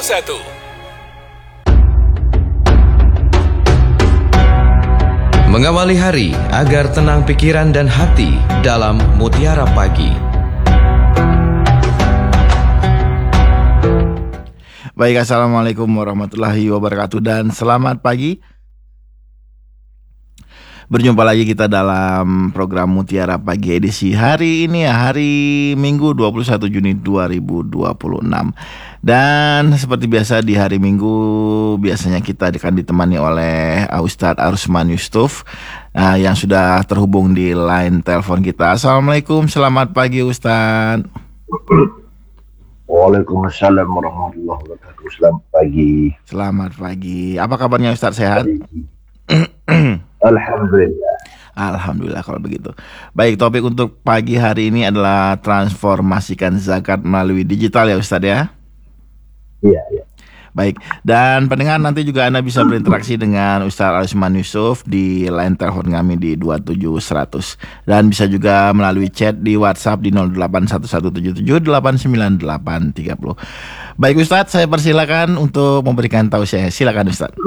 Mengawali hari agar tenang pikiran dan hati dalam Mutiara Pagi. Baik, Assalamualaikum warahmatullahi wabarakatuh dan selamat pagi. Berjumpa lagi kita dalam program Mutiara Pagi edisi hari ini, hari Minggu 21 Juni 2026. Dan seperti biasa di hari Minggu biasanya kita akan ditemani oleh Ustadz Arsman Yusuf yang sudah terhubung di line telepon kita. Assalamualaikum, selamat pagi Ustadz. Waalaikumsalam warahmatullahi wabarakatuh. Selamat pagi. Selamat pagi. Apa kabarnya Ustadz, sehat? Alhamdulillah. Alhamdulillah kalau begitu. Baik, topik untuk pagi hari ini adalah transformasikan zakat melalui digital ya Ustadz ya? Iya. Baik, dan pendengar nanti juga Anda bisa berinteraksi dengan Ustadz Arsman Yusuf di line telepon kami di 27100. Dan bisa juga melalui chat di WhatsApp di 081177898830. Baik Ustadz, saya persilakan untuk memberikan tausiah. Silakan Ustadz.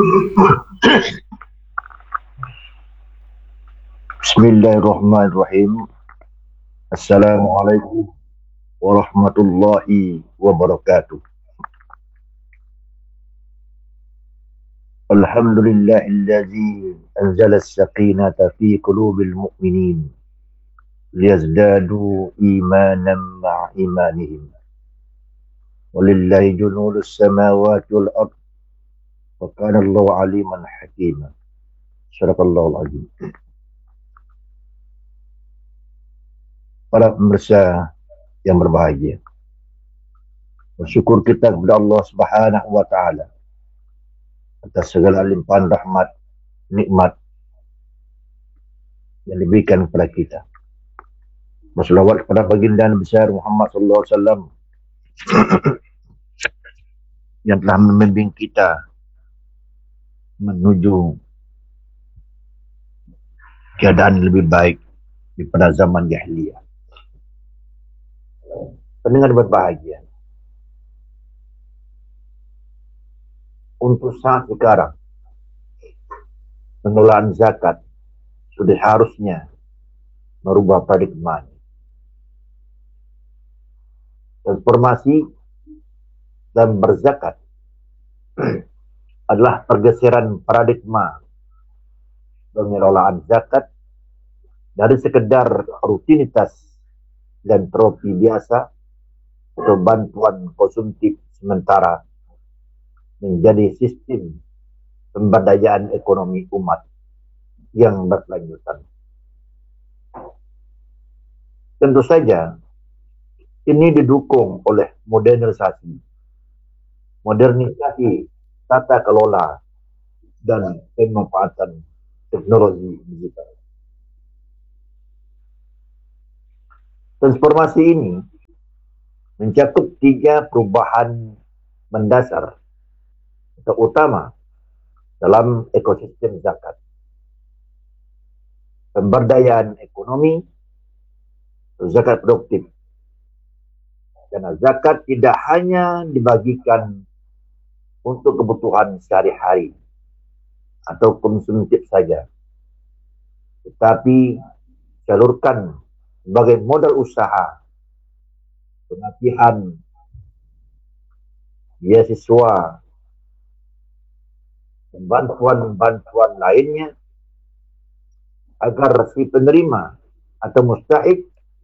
Bismillahirrahmanirrahim. Assalamualaikum warahmatullahi wabarakatuh. Alhamdulillahilladzi anzala as-sakinata fi qulubil mu'minin liyazdadu imanan ma'a imanihim. Walillahi junudus samawati wal ard wa kana Allahu aliman hakima. Sadaqallahul azim. Para pemirsa yang berbahagia, bersyukur kita kepada Allah Subhanahu wa Ta'ala atas segala limpahan rahmat, nikmat yang diberikan kepada kita. Berselawat kepada baginda besar Muhammad sallallahu alaihi wasallam yang telah membimbing kita menuju keadaan lebih baik daripada zaman jahiliyah. Pendengar berbahagia, untuk saat sekarang pengelolaan zakat sudah harusnya merubah paradigma. Transformasi dan berzakat adalah pergeseran paradigma pengelolaan zakat dari sekedar rutinitas dan trofi biasa atau bantuan konsumtif sementara menjadi sistem pemberdayaan ekonomi umat yang berkelanjutan. Tentu saja ini didukung oleh modernisasi tata kelola dan pemanfaatan teknologi digital. Transformasi ini mencakup 3 perubahan mendasar terutama dalam ekosistem zakat. Pemberdayaan ekonomi, zakat produktif. Karena zakat tidak hanya dibagikan untuk kebutuhan sehari-hari atau konsumtif saja, tetapi salurkan sebagai modal usaha, pelatihan, beasiswa, dan bantuan-bantuan lainnya agar si penerima atau mustahik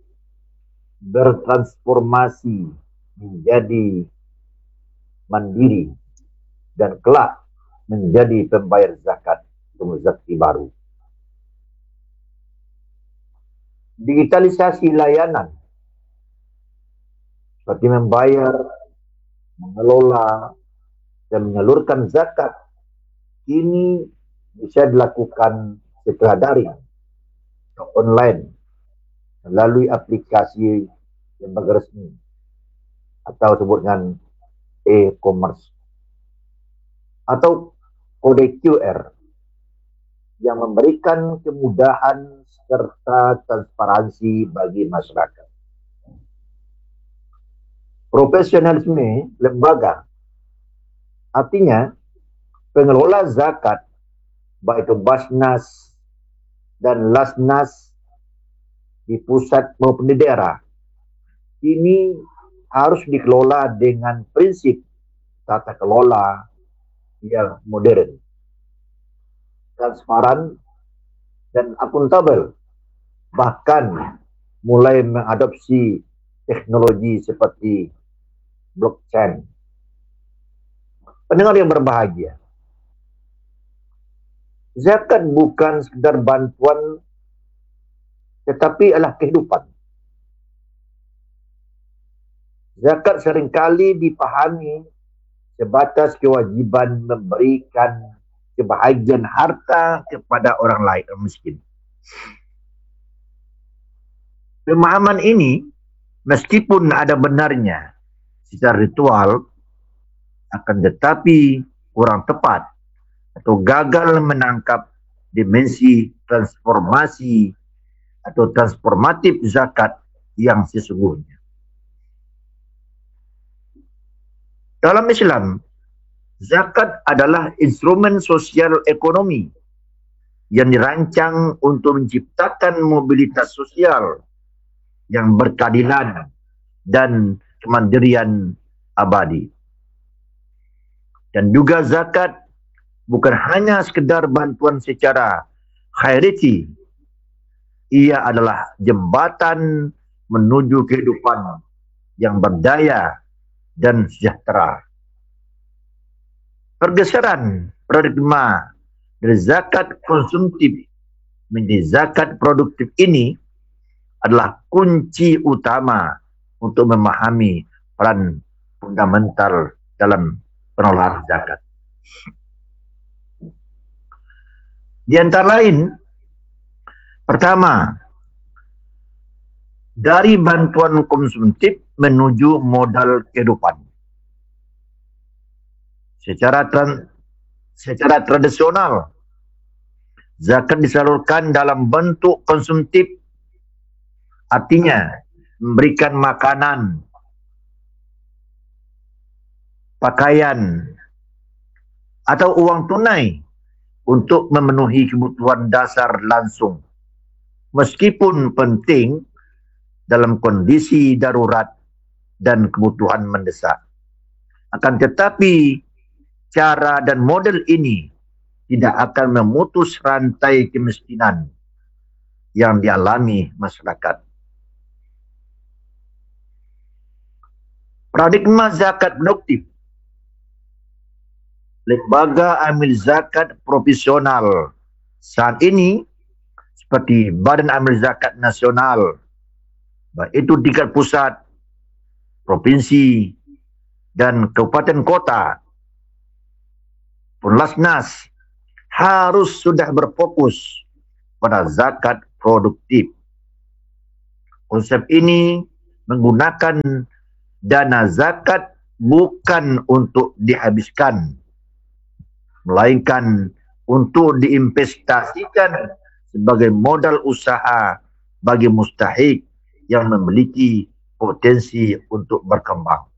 bertransformasi menjadi mandiri dan kelak menjadi pembayar zakat atau muzaki baru. Digitalisasi layanan seperti membayar, mengelola, dan menyalurkan zakat ini bisa dilakukan secara daring atau online melalui aplikasi lembaga resmi atau disebut dengan e-commerce atau kode QR yang memberikan kemudahan serta transparansi bagi masyarakat. Profesionalisme lembaga Artinya, pengelola zakat, baik itu Basnas dan Lasnas di pusat maupun di daerah, ini harus dikelola dengan prinsip tata kelola yang modern, transparan, dan akuntabel. Bahkan mulai mengadopsi teknologi seperti blockchain. Pendengar yang berbahagia, zakat bukan sekedar bantuan, tetapi adalah kehidupan. Zakat seringkali dipahami sebatas kewajiban memberikan kebahagiaan harta kepada orang lain, orang miskin. Pemahaman ini meskipun ada benarnya secara ritual, akan tetapi kurang tepat atau gagal menangkap dimensi transformasi atau transformatif zakat yang sesungguhnya. Dalam Islam, zakat adalah instrumen sosial ekonomi yang dirancang untuk menciptakan mobilitas sosial yang berkeadilan dan kemandirian abadi. Dan juga zakat bukan hanya sekedar bantuan secara khairati, ia adalah jembatan menuju kehidupan yang berdaya dan sejahtera. Pergeseran paradigma dari zakat konsumtif menjadi zakat produktif ini adalah kunci utama untuk memahami peran fundamental dalam pengelolaan zakat. Di antara lain, pertama, dari bantuan konsumtif menuju modal kehidupan. Secara tradisional, zakat disalurkan dalam bentuk konsumtif, artinya memberikan makanan, pakaian, atau uang tunai untuk memenuhi kebutuhan dasar langsung, meskipun penting dalam kondisi darurat dan kebutuhan mendesak. Akan tetapi, cara dan model ini tidak akan memutus rantai kemiskinan yang dialami masyarakat. Paradigma zakat produktif. Lembaga amil zakat profesional saat ini seperti Badan Amil Zakat Nasional, baik itu tingkat pusat, provinsi, dan kabupaten kota, Lasnas harus sudah berfokus pada zakat produktif. Konsep ini menggunakan dana zakat bukan untuk dihabiskan, melainkan untuk diinvestasikan sebagai modal usaha bagi mustahik yang memiliki potensi untuk berkembang.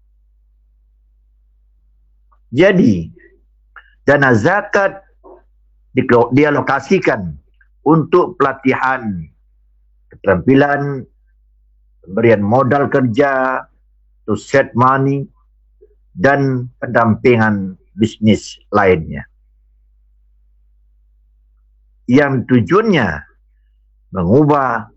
Jadi, dana zakat dialokasikan untuk pelatihan, keterampilan, pemberian modal kerja, to set money, dan pendampingan bisnis lainnya. Yang tujuannya mengubah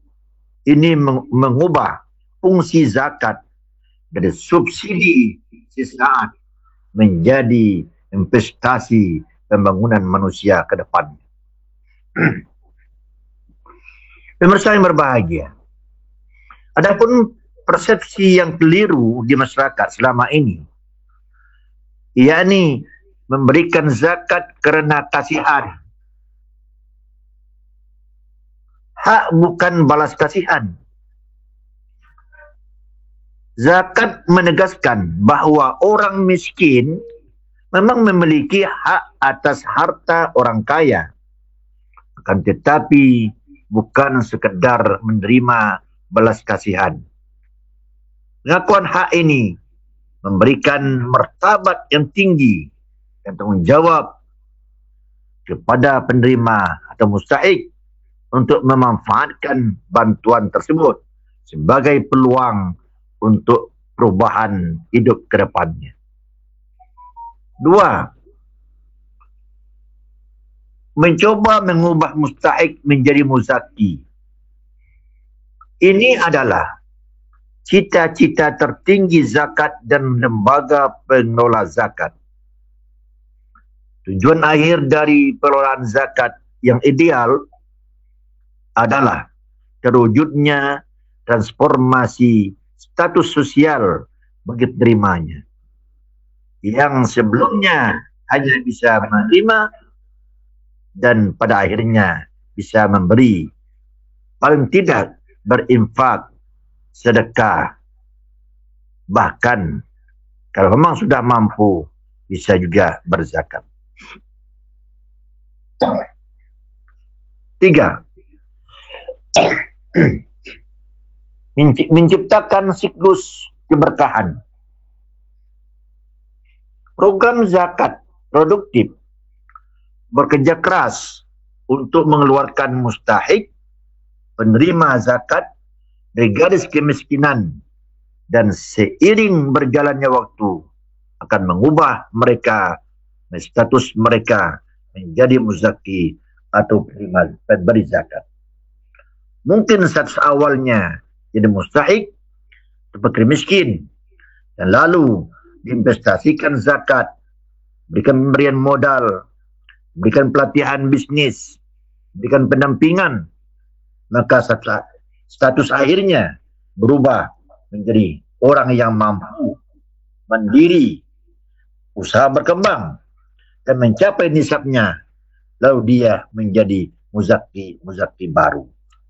fungsi zakat dari subsidi sesaat menjadi investasi pembangunan manusia ke depan. Pemirsa yang berbahagia, adapun persepsi yang keliru di masyarakat selama ini, yakni memberikan zakat kerana kasihan. Hak bukan balas kasihan. Zakat menegaskan bahawa orang miskin memang memiliki hak atas harta orang kaya. Akan tetapi bukan sekedar menerima balas kasihan. Pengakuan hak ini memberikan martabat yang tinggi dan tanggungjawab kepada penerima atau mustahik untuk memanfaatkan bantuan tersebut sebagai peluang untuk perubahan hidup ke depannya. 2. Mencoba mengubah mustahik menjadi muzaki. Ini adalah cita-cita tertinggi zakat dan lembaga pengelola zakat. Tujuan akhir dari pengelolaan zakat yang ideal adalah terwujudnya transformasi status sosial bagi penerimanya, yang sebelumnya hanya bisa menerima dan pada akhirnya bisa memberi, paling tidak berinfak, sedekah, bahkan kalau memang sudah mampu bisa juga berzakat. 3. Menciptakan siklus keberkahan. Program zakat produktif bekerja keras untuk mengeluarkan mustahik penerima zakat dari garis kemiskinan, dan seiring berjalannya waktu akan mengubah mereka, status mereka menjadi muzaki atau pemberi zakat. Mungkin status awalnya jadi mustahik atau fakir miskin, dan lalu diinvestasikan zakat, berikan pemberian modal, berikan pelatihan bisnis, berikan pendampingan, maka status akhirnya berubah menjadi orang yang mampu, mandiri, usaha berkembang, dan mencapai nisabnya, lalu dia menjadi muzaki baru.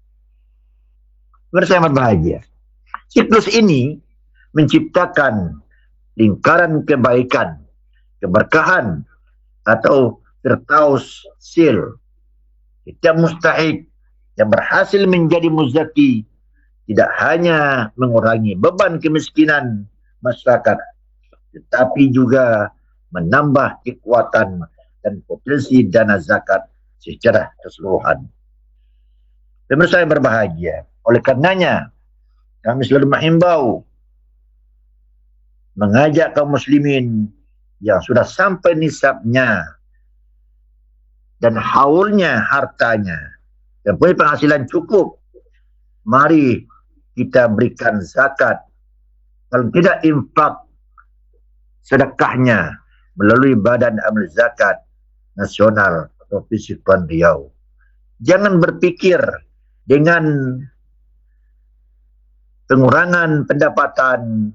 Bersama bahagia. Siklus ini menciptakan lingkaran kebaikan, keberkahan, atau firdaus sil. Setiap mustahik yang berhasil menjadi muzaki tidak hanya mengurangi beban kemiskinan masyarakat, tetapi juga menambah kekuatan dan potensi dana zakat secara keseluruhan. Pemirsa yang berbahagia, oleh karenanya kami selalu menghimbau, mengajak kaum muslimin yang sudah sampai nisabnya dan haulnya hartanya dan punya penghasilan cukup, mari kita berikan zakat, kalau tidak infak sedekahnya melalui Badan Amal Zakat Nasional Provinsi Kepulauan Riau. Jangan berpikir dengan pengurangan pendapatan,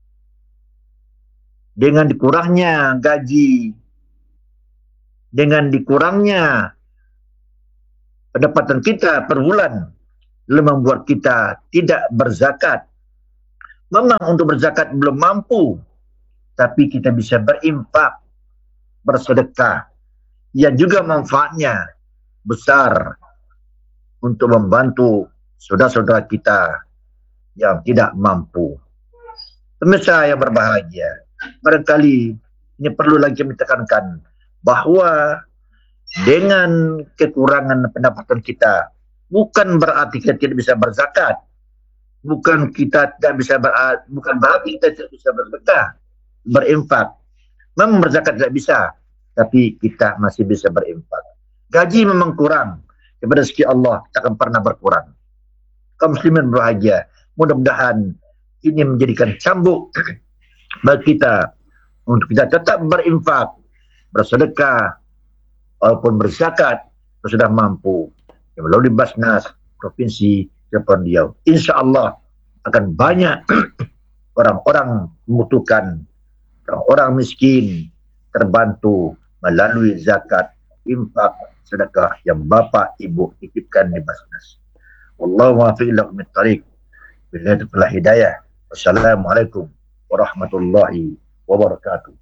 dengan dikurangnya gaji, dengan dikurangnya pendapatan kita per bulan, lalu membuat kita tidak berzakat. Memang untuk berzakat belum mampu, tapi kita bisa berinfak, bersedekah, yang juga manfaatnya besar untuk membantu saudara-saudara kita yang tidak mampu. Pemirsa yang berbahagia, barangkali ini perlu lagi kami tekankan bahwa dengan kekurangan pendapatan kita bukan berarti kita tidak bisa berzakat, bukan berarti kita tidak bisa bersedekah, berinfak. Memang berzakat tidak bisa, tapi kita masih bisa berinfak. Gaji memang kurang, kepada rezeki Allah tak akan pernah berkurang. Kaum muslimin berbahagia, mudah-mudahan ini menjadikan cambuk bagi kita untuk kita tetap berinfak, bersedekah, walaupun berzakat kalau sudah mampu. Melalui Basnas Provinsi Kepulauan Riau, insya Allah akan banyak orang-orang membutuhkan, orang miskin terbantu melalui zakat, infak, sedekah yang Bapak Ibu titipkan di Basnas. Wallahu muwaffiq ila aqwamit thariq. Billahi taufiq wal hidayah. Wassalamualaikum warahmatullahi wabarakatuh.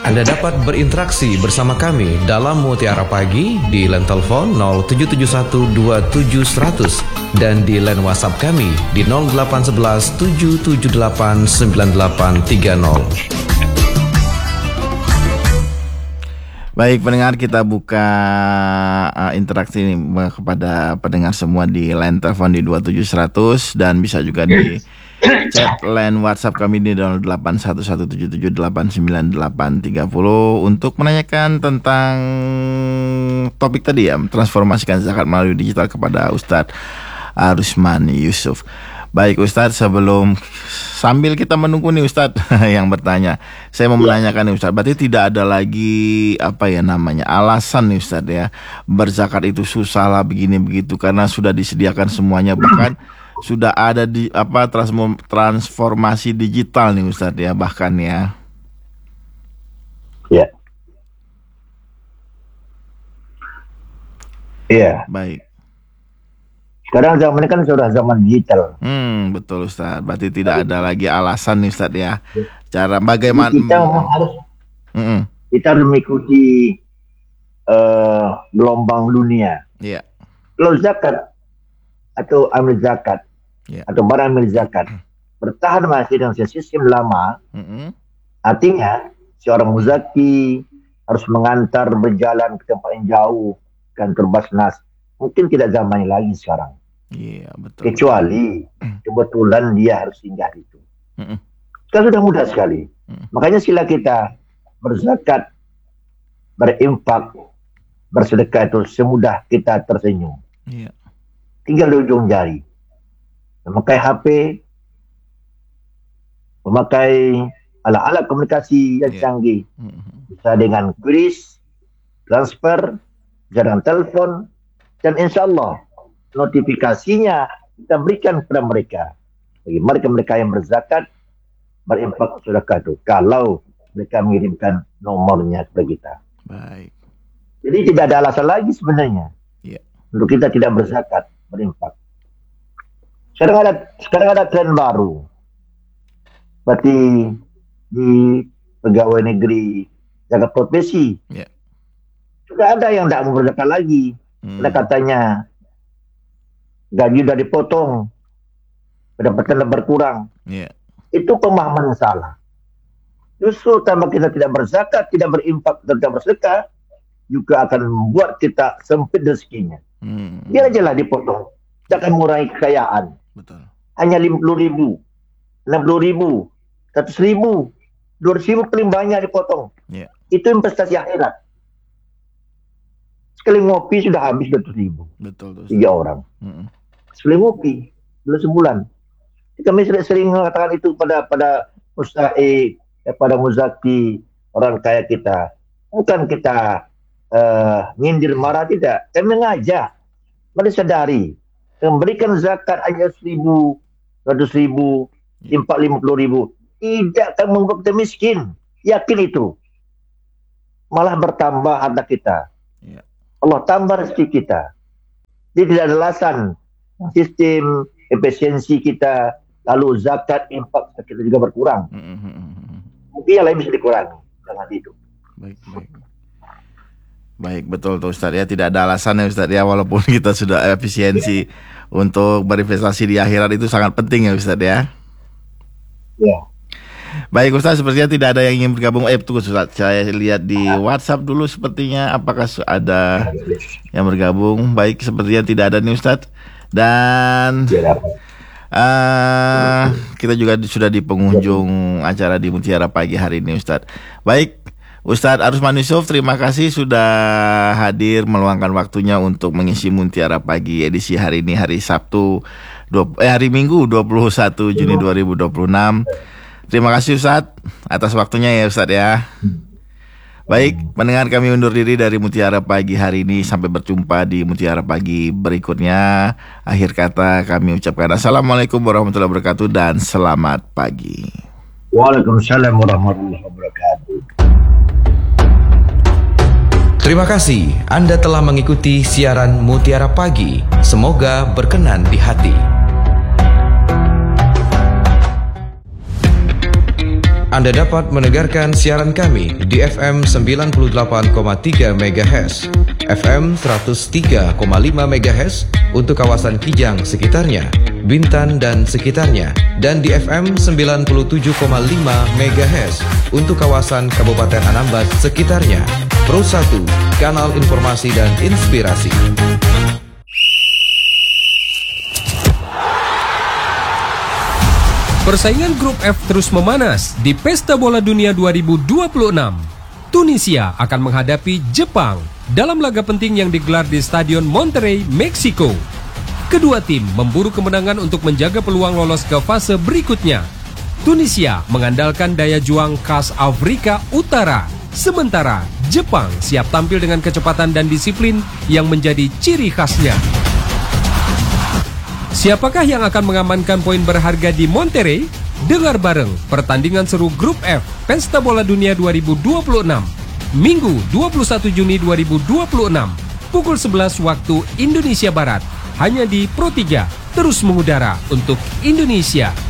Anda dapat berinteraksi bersama kami dalam Mutiara Pagi di line telepon 077127100 dan di line WhatsApp kami di 0811 778 9830. Baik pendengar, kita buka interaksi ini kepada pendengar semua di line telepon di 27100 dan bisa juga di chat line WhatsApp kami di 081177898830 untuk menanyakan tentang topik tadi ya, transformasikan zakat melalui digital kepada Ustadz Arusman Yusuf. Baik Ustadz, sambil kita menunggu nih Ustadz yang bertanya, saya mau menanyakan nih Ustadz, berarti tidak ada lagi alasan nih Ustadz ya, berzakat itu susah lah begini begitu karena sudah disediakan semuanya, bahkan sudah ada di transformasi digital nih Ustadz ya, bahkan ya. Ya. Iya. Baik. Sekarang zaman ini kan sudah zaman digital. Betul Ustadz. Berarti tidak ada lagi alasan nih Ustadz ya. Cara bagaimana kita harus mengikuti gelombang dunia. Iya. Kalau zakat atau ambil zakat atau barang ambil zakat bertahan masih dengan sistem lama, artinya seorang muzaki harus mengantar berjalan ke tempat yang jauh, kantor Basnas. Mungkin tidak zamannya lagi sekarang. Iya, betul. Kecuali kebetulan dia harus singgah itu. Sekarang sudah mudah sekali. Makanya sila kita berzakat, berinfak, bersedekah itu semudah kita tersenyum. Iya. Tinggal di ujung jari. Memakai HP, memakai alat-alat komunikasi yang canggih. Bisa dengan kris, transfer, jaringan telepon, dan insya Allah notifikasinya kita berikan kepada mereka. Bagi mereka yang berzakat, berinfak, sedekah itu. Kalau mereka mengirimkan nomornya kepada kita. Baik. Jadi tidak ada alasan lagi sebenarnya untuk kita tidak berzakat, berinfak. Sekarang ada tren baru. Seperti di pegawai negeri, jaga profesi. Sudah ada yang tidak mau berzakat lagi. Karena katanya gaji sudah dipotong, pendapatan berkurang. Itu pemahaman yang salah. Justru tambah kita tidak berzakat, tidak berinfak, tidak bersedekah, juga akan membuat kita sempit rezekinya. Biar aja lah dipotong. Tidak akan mengurangi kekayaan. Betul. Hanya 50.000, 60.000, 100.000, 200.000 paling banyak dipotong. Itu investasi akhirat. Sekali ngopi sudah habis 200.000. Betul. 3 orang. Sekali ngopi dalam sebulan. Kami sering mengatakan itu pada mustahik, pada muzaki, orang kaya kita. Bukan kita nyindir marah, tidak. Kami mengajak, mari sadari, memberikan zakat hanya 1.000, 100.000, 50.000, tidak akan membuat kita miskin. Yakin itu. Malah bertambah harta kita. Allah tambah rezeki kita. Jadi tidak ada alasan sistem efisiensi kita, lalu zakat, infak kita juga berkurang. Mungkin yang lain bisa dikurangi. Jangan itu. Baik, betul tuh Ustadz ya. Tidak ada alasan ya Ustadz ya, walaupun kita sudah efisiensi untuk berinvestasi di akhirat itu sangat penting ya Ustadz ya. Baik Ustadz, sepertinya tidak ada yang ingin bergabung. Tunggu Ustadz, saya lihat di WhatsApp dulu sepertinya apakah ada yang bergabung. Baik, sepertinya tidak ada nih Ustadz. Dan kita juga sudah di penghujung acara di Mutiara Pagi hari ini Ustadz. Baik, Ustadz Arusman Yusuf, terima kasih sudah hadir meluangkan waktunya untuk mengisi Mutiara Pagi edisi hari ini, hari Sabtu, hari Minggu 21 Juni 2026. Terima kasih Ustadz atas waktunya ya Ustadz ya. Baik, pendengar, kami undur diri dari Mutiara Pagi hari ini. Sampai berjumpa di Mutiara Pagi berikutnya. Akhir kata kami ucapkan Assalamualaikum warahmatullahi wabarakatuh dan selamat pagi. Waalaikumsalam warahmatullahi wabarakatuh. Terima kasih Anda telah mengikuti siaran Mutiara Pagi. Semoga berkenan di hati. Anda dapat mendengarkan siaran kami di FM 98,3 MHz, FM 103,5 MHz untuk kawasan Kijang sekitarnya, Bintan dan sekitarnya, dan di FM 97,5 MHz untuk kawasan Kabupaten Anambas sekitarnya. Pro 1, kanal informasi dan inspirasi. Persaingan grup F terus memanas di Pesta Bola Dunia 2026. Tunisia akan menghadapi Jepang dalam laga penting yang digelar di Stadion Monterrey, Meksiko. Kedua tim memburu kemenangan untuk menjaga peluang lolos ke fase berikutnya. Tunisia mengandalkan daya juang khas Afrika Utara, sementara Jepang siap tampil dengan kecepatan dan disiplin yang menjadi ciri khasnya. Siapakah yang akan mengamankan poin berharga di Monterrey? Dengar bareng pertandingan seru Grup F Pesta Bola Dunia 2026 Minggu 21 Juni 2026 pukul 11 waktu Indonesia Barat hanya di Pro 3, terus mengudara untuk Indonesia.